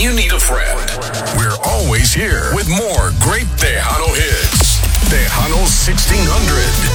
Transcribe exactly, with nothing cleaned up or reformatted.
you need a friend. We're always here with more great Tejano hits. Tejano sixteen hundred.